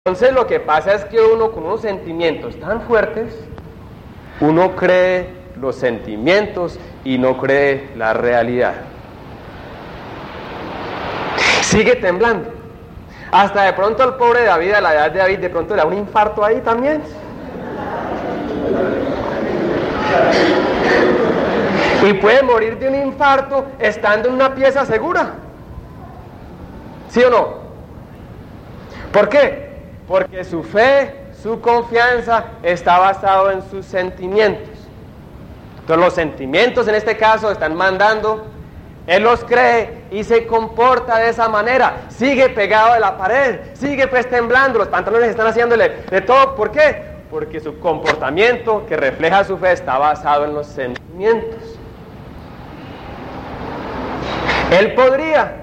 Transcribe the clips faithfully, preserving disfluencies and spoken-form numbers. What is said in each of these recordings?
Entonces lo que pasa es que uno con unos sentimientos tan fuertes, uno cree los sentimientos y no cree la realidad. Sigue temblando. Hasta de pronto el pobre David, a la edad de David, de pronto le da un infarto ahí también. Y puede morir de un infarto estando en una pieza segura. ¿Sí o no? ¿Por qué? Porque su fe, su confianza está basado en sus sentimientos. Entonces los sentimientos en este caso están mandando, él los cree y se comporta de esa manera, sigue pegado de la pared, sigue pues temblando, los pantalones están haciéndole de todo. ¿Por qué? Porque su comportamiento que refleja su fe está basado en los sentimientos. Él podría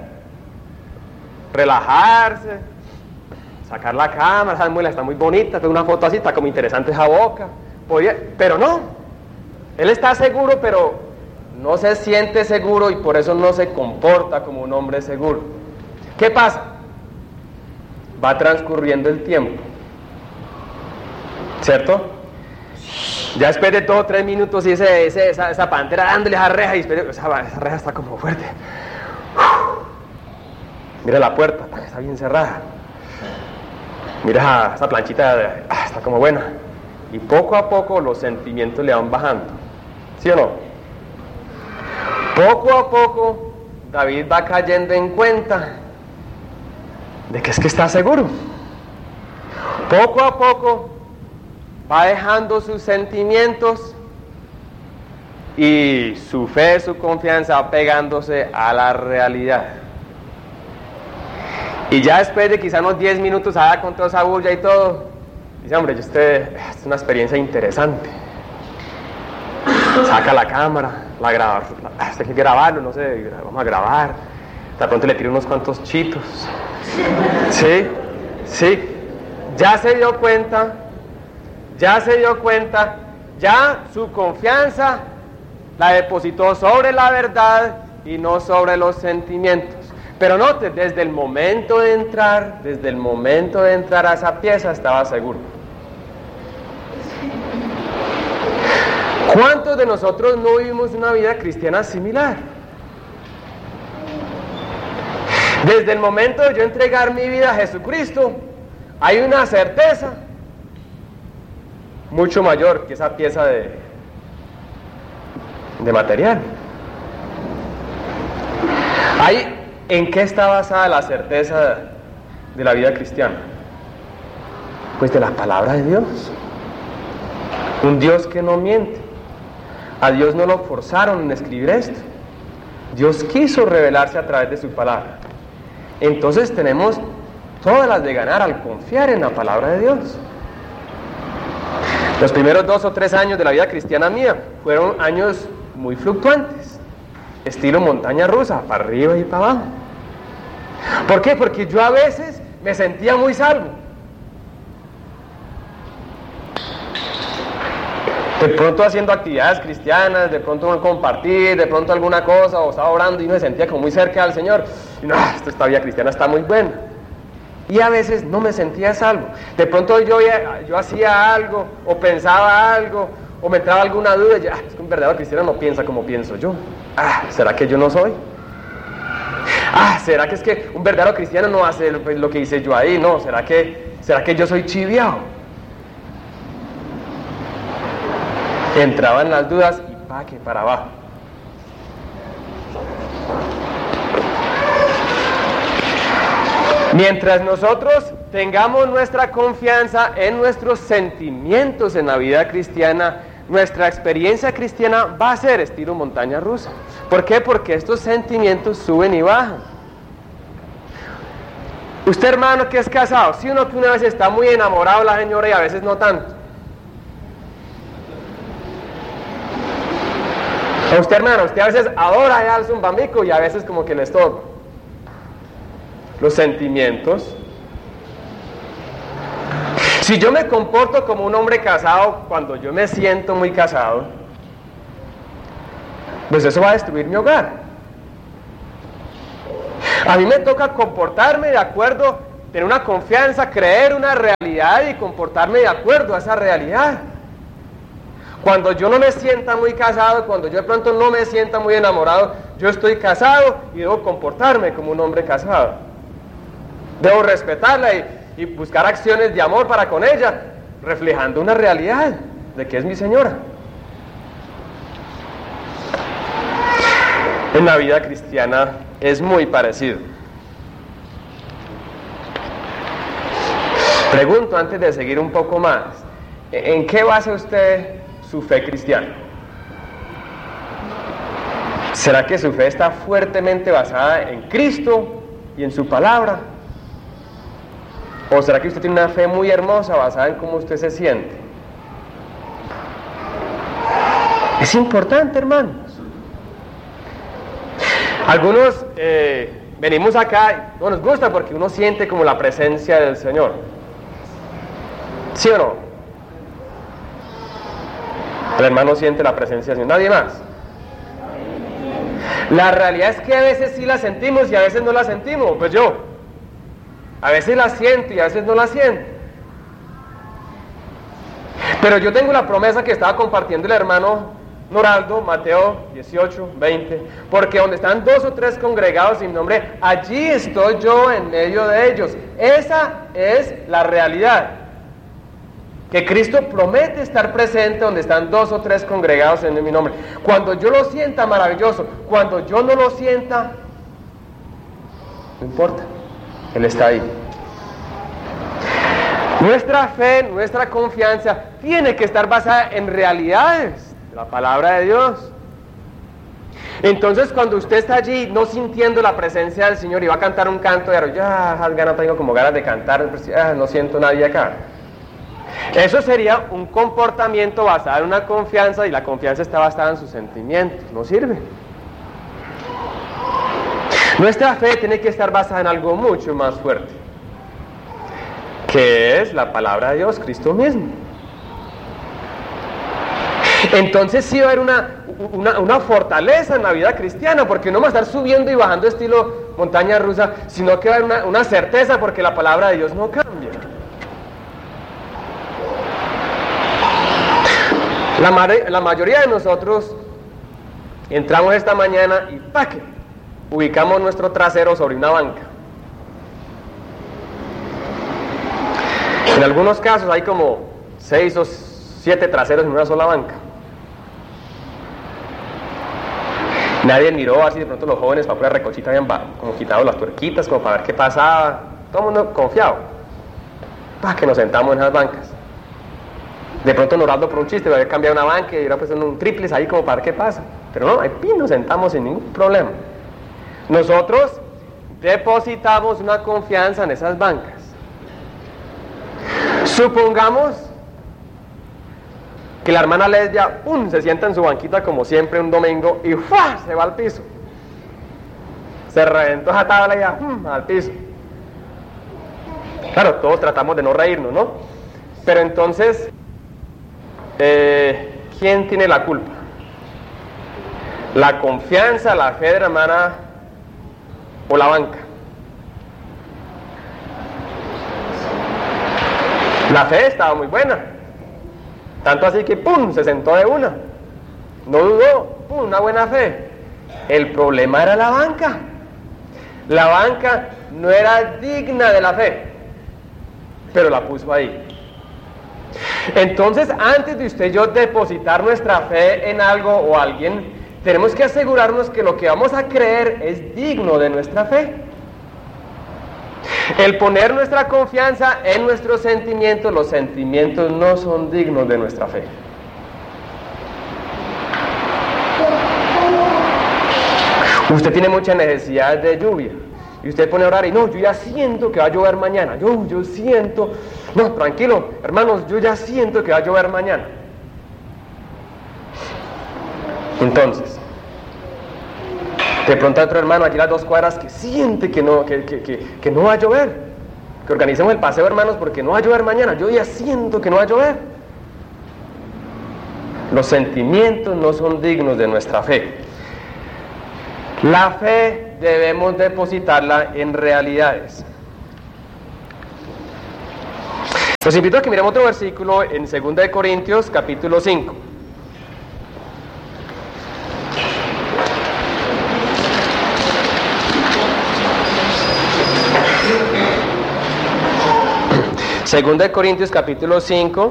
relajarse, sacar la cámara, esa muela está muy bonita, tengo una foto así, está como interesante esa boca, podría, pero no, él está seguro, pero no se siente seguro y por eso no se comporta como un hombre seguro. ¿Qué pasa? Va transcurriendo el tiempo, ¿cierto? Ya después de todo tres minutos y ese, ese, esa, esa pantera dándole esa reja y después, esa, esa reja está como fuerte. Uf. Mira la puerta, está bien cerrada. Mira esa planchita, ah, está como buena. Y poco a poco los sentimientos le van bajando. ¿Sí o no? Poco a poco David va cayendo en cuenta de que es que está seguro. Poco a poco va dejando sus sentimientos y su fe, su confianza va pegándose a la realidad. Y ya después de quizá unos diez minutos haga con toda esa bulla y todo, dice, hombre, yo usted, es una experiencia interesante. Saca la cámara, la graba, hay que grabarlo, no sé, vamos a grabar. De pronto le tiro unos cuantos chitos. Sí, sí, ya se dio cuenta, ya se dio cuenta, ya su confianza la depositó sobre la verdad y no sobre los sentimientos. Pero note, desde el momento de entrar, desde el momento de entrar a esa pieza estaba seguro. ¿Cuántos de nosotros no vivimos una vida cristiana similar? Desde el momento de yo entregar mi vida a Jesucristo, hay una certeza mucho mayor que esa pieza de, de material. Hay ¿En qué está basada la certeza de la vida cristiana? Pues de la palabra de Dios. Un Dios que no miente. A Dios no lo forzaron en escribir esto. Dios quiso revelarse a través de su palabra. Entonces tenemos todas las de ganar al confiar en la palabra de Dios. Los primeros dos o tres años de la vida cristiana mía fueron años muy fluctuantes. Estilo montaña rusa, para arriba y para abajo. ¿Por qué? Porque yo a veces me sentía muy salvo. De pronto haciendo actividades cristianas, de pronto compartir, de pronto alguna cosa, o estaba orando y me sentía como muy cerca del Señor. Y no, esta vida cristiana está muy buena. Y a veces no me sentía salvo. De pronto yo, yo hacía algo, o pensaba algo, o me entraba alguna duda, y ya, es que un verdadero cristiano no piensa como pienso yo. Ah, ¿será que yo no soy? Ah, ¿será que es que un verdadero cristiano no hace lo, lo que hice yo ahí? No, ¿será que, ¿será que yo soy chiviao? Entraban las dudas y pa' que para abajo. Mientras nosotros tengamos nuestra confianza en nuestros sentimientos en la vida cristiana, nuestra experiencia cristiana va a ser estilo montaña rusa. ¿Por qué? Porque estos sentimientos suben y bajan. Usted, hermano, que es casado, si uno que una vez está muy enamorado de la señora y a veces no tanto. O usted, hermano, usted a veces adora al zumbamico y a veces como que le estorba. Los sentimientos. Si yo me comporto como un hombre casado cuando yo me siento muy casado, pues eso va a destruir mi hogar. A mí me toca comportarme de acuerdo tener una confianza, creer una realidad y comportarme de acuerdo a esa realidad. Cuando yo no me sienta muy casado, cuando yo de pronto no me sienta muy enamorado, yo estoy casado y debo comportarme como un hombre casado. Debo respetarla y, y buscar acciones de amor para con ella, reflejando una realidad de que es mi señora. En la vida cristiana es muy parecido. Pregunto antes de seguir un poco más, ¿en qué basa usted su fe cristiana? ¿Será que su fe está fuertemente basada en Cristo y en su palabra? ¿O será que usted tiene una fe muy hermosa basada en cómo usted se siente? Es importante, hermanos. Algunos eh, venimos acá, no nos gusta porque uno siente como la presencia del Señor. ¿Sí o no? El hermano siente la presencia del Señor, nadie más. La realidad es que a veces sí la sentimos y a veces no la sentimos. Pues yo, a veces la siento y a veces no la siento. Pero yo tengo la promesa que estaba compartiendo el hermano Noraldo, Mateo dieciocho, veinte, porque donde están dos o tres congregados en mi nombre, allí estoy yo en medio de ellos. Esa es la realidad. Que Cristo promete estar presente donde están dos o tres congregados en mi nombre. Cuando yo lo sienta, maravilloso. Cuando yo no lo sienta, no importa, Él está ahí. Nuestra fe, nuestra confianza tiene que estar basada en realidades de la palabra de Dios. Entonces, cuando usted está allí no sintiendo la presencia del Señor y va a cantar un canto de ya, no tengo como ganas de cantar, ah, no siento nadie acá. Eso sería un comportamiento basado en una confianza, y la confianza está basada en sus sentimientos. No sirve. Nuestra fe tiene que estar basada en algo mucho más fuerte, que es la palabra de Dios, Cristo mismo. Entonces sí va a haber una, una, una fortaleza en la vida cristiana, porque no va a estar subiendo y bajando estilo montaña rusa, sino que va a haber una, una certeza, porque la palabra de Dios no cambia. La, la mayoría de nosotros entramos esta mañana y ¡paque! Ubicamos nuestro trasero sobre una banca. En algunos casos hay como seis o siete traseros en una sola banca. Nadie miró así, de pronto los jóvenes para pura recochita habían como quitado las tuerquitas como para ver qué pasaba. Todo el mundo confiado. ¿Para que nos sentamos en esas bancas? De pronto Noraldo por un chiste, había cambiado una banca y era pues en un triples ahí como para ver qué pasa. Pero no, ahí nos sentamos sin ningún problema. Nosotros depositamos una confianza en esas bancas. Supongamos que la hermana Lesbia ¡pum!, se sienta en su banquita como siempre un domingo y ¡fua!, se va al piso. Se reventó esa tabla y ya ¡pum!, al piso. Claro, todos tratamos de no reírnos, ¿no? Pero entonces, eh, ¿quién tiene la culpa? ¿La confianza, la fe de la hermana o la banca? La fe estaba muy buena, tanto así que ¡pum!, se sentó de una, no dudó, ¡pum!, una buena fe. El problema era la banca. La banca no era digna de la fe, pero la puso ahí. Entonces, antes de usted y yo depositar nuestra fe en algo o alguien, tenemos que asegurarnos que lo que vamos a creer es digno de nuestra fe. El poner nuestra confianza en nuestros sentimientos, los sentimientos no son dignos de nuestra fe. Usted tiene mucha necesidad de lluvia y usted pone a orar y no, yo ya siento que va a llover mañana. Yo, yo siento, no, tranquilo, hermanos, yo ya siento que va a llover mañana. Entonces, de pronto hay otro hermano allí a las dos cuadras que siente que no, que, que, que, que no va a llover. Que organicemos el paseo, hermanos, porque no va a llover mañana. Yo ya siento que no va a llover. Los sentimientos no son dignos de nuestra fe. La fe debemos depositarla en realidades. Los invito a que miremos otro versículo en segunda de Corintios, capítulo cinco. Segunda de Corintios, capítulo cinco.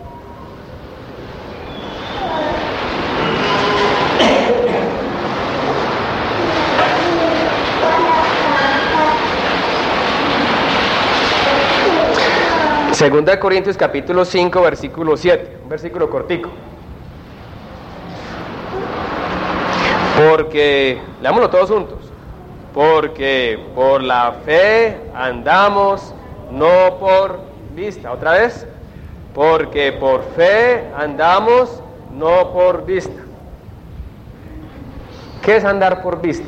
Segunda de Corintios capítulo cinco, versículo siete, un versículo cortico. Porque, leámoslo todos juntos, porque por la fe andamos, no por vista. Otra vez, porque por fe andamos, no por vista. ¿Qué es andar por vista?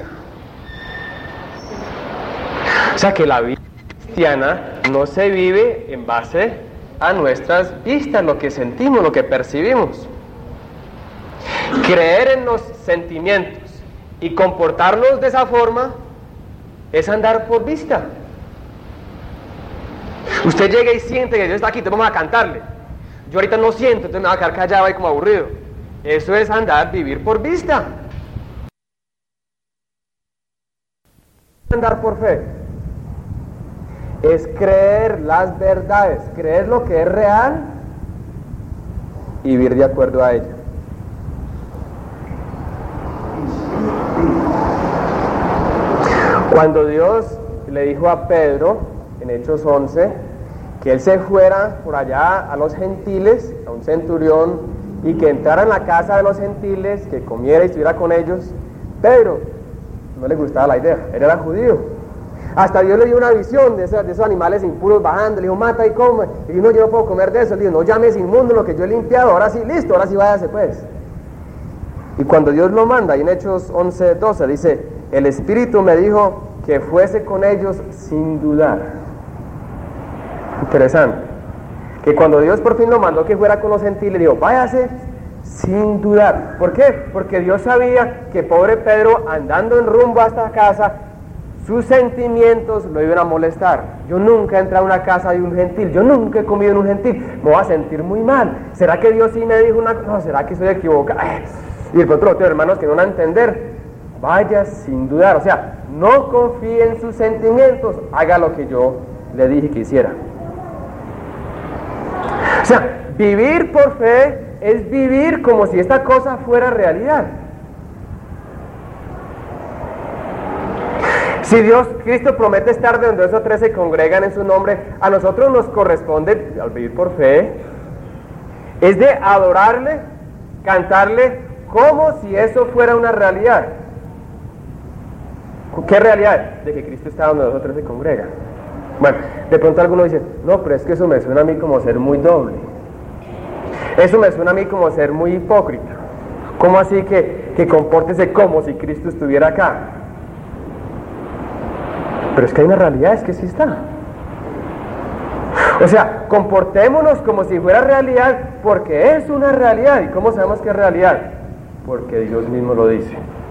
O sea que la vida cristiana no se vive en base a nuestras vistas, lo que sentimos, lo que percibimos. Creer en los sentimientos y comportarnos de esa forma es andar por vista. Usted llega y siente que Dios está aquí, te vamos a cantarle. Yo ahorita no siento, entonces me voy a quedar callado ahí como aburrido. Eso es andar, vivir por vista. Andar por fe es creer las verdades, creer lo que es real y vivir de acuerdo a ella. Cuando Dios le dijo a Pedro en Hechos once que él se fuera por allá a los gentiles, a un centurión, y que entrara en la casa de los gentiles, que comiera y estuviera con ellos, Pedro no le gustaba la idea, él era judío. Hasta Dios le dio una visión de esos, de esos animales impuros bajando, le dijo, mata y come. Y dijo, no, yo no puedo comer de eso. Le dijo, no llames inmundo lo que yo he limpiado, ahora sí, listo, ahora sí váyase pues. Y cuando Dios lo manda, y en Hechos once, doce, dice, el Espíritu me dijo que fuese con ellos sin dudar. Interesante. Que cuando Dios por fin lo mandó que fuera con los gentiles, dijo, váyase sin dudar. ¿Por qué? Porque Dios sabía que pobre Pedro, andando en rumbo a esta casa, sus sentimientos lo iban a molestar. Yo nunca he entrado a una casa de un gentil, yo nunca he comido en un gentil, me voy a sentir muy mal. ¿Será que Dios sí me dijo una cosa? No, ¿será que estoy equivocado? Y el otro, otro hermanos que no van a entender, vaya sin dudar, o sea, no confíe en sus sentimientos, haga lo que yo le dije que hiciera. O sea, vivir por fe es vivir como si esta cosa fuera realidad. Si Dios, Cristo promete estar de donde dos o tres se congregan en su nombre, a nosotros nos corresponde, al vivir por fe, es de adorarle, cantarle, como si eso fuera una realidad. ¿Qué realidad? De que Cristo está donde dos o tres se congregan. Bueno, de pronto algunos dicen, no, pero es que eso me suena a mí como ser muy doble. Eso me suena a mí como ser muy hipócrita. ¿Cómo así que, que compórtese como si Cristo estuviera acá? Pero es que hay una realidad, es que sí está. O sea, comportémonos como si fuera realidad, porque es una realidad. ¿Y cómo sabemos que es realidad? Porque Dios mismo lo dice.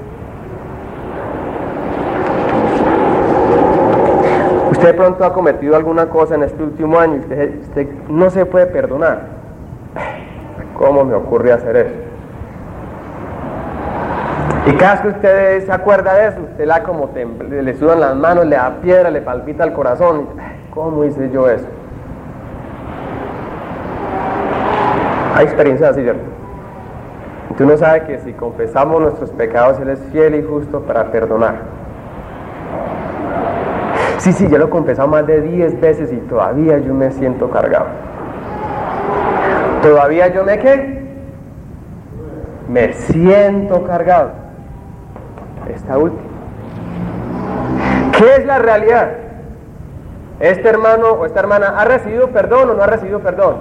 Usted de pronto ha cometido alguna cosa en este último año y usted, usted no se puede perdonar. ¿Cómo me ocurre hacer eso? Y cada vez que usted se acuerda de eso, usted la como temble, le sudan las manos, le da piedra, le palpita el corazón. ¿Cómo hice yo eso? Hay experiencias así, ¿cierto? Y uno sabe que si confesamos nuestros pecados, Él es fiel y justo para perdonar. Sí, sí, yo lo he confesado más de diez veces y todavía yo me siento cargado. ¿Todavía yo me qué? Me siento cargado. Esta última. ¿Qué es la realidad? ¿Este hermano o esta hermana ha recibido perdón o no ha recibido perdón?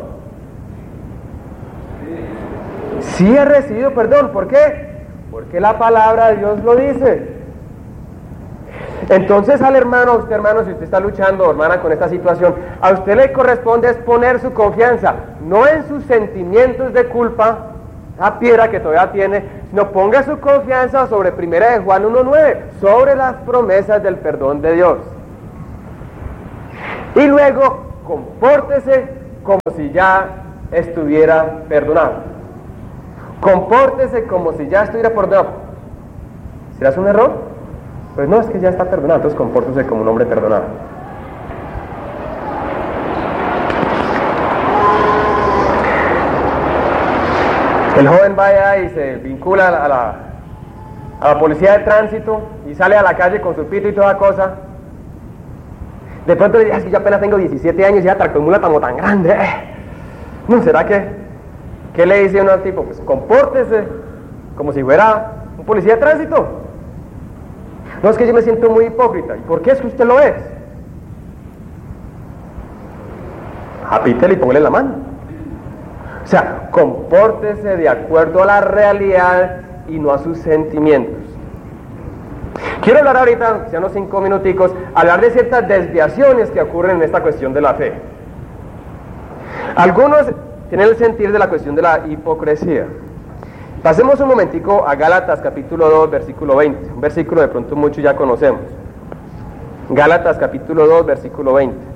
Sí ha recibido perdón. ¿Por qué? Porque la palabra de Dios lo dice. Entonces al hermano, a usted hermano, si usted está luchando, hermana, con esta situación, a usted le corresponde es poner su confianza, no en sus sentimientos de culpa, la piedra que todavía tiene, sino ponga su confianza sobre primera de Juan uno nueve, sobre las promesas del perdón de Dios. Y luego, compórtese como si ya estuviera perdonado. Compórtese como si ya estuviera perdonado. ¿Será un error? Pues no, es que ya está perdonado, entonces compórtese como un hombre perdonado. El joven va allá y se vincula a la, a la policía de tránsito y sale a la calle con su pito y toda cosa. De pronto le dice, es que yo apenas tengo diecisiete años y ya tractomula tan, tan grande. Eh. ¿No será que? ¿Qué le dice uno al tipo? Pues compórtese como si fuera un policía de tránsito. No, es que yo me siento muy hipócrita. ¿Y por qué es que usted lo es? Apítele y póngale la mano. O sea, compórtese de acuerdo a la realidad y no a sus sentimientos. Quiero hablar ahorita, ya unos cinco minuticos, hablar de ciertas desviaciones que ocurren en esta cuestión de la fe. Algunos tienen el sentir de la cuestión de la hipocresía. Pasemos un momentico a Gálatas capítulo dos, versículo veinte, un versículo de pronto muchos ya conocemos. Gálatas capítulo dos, versículo veinte.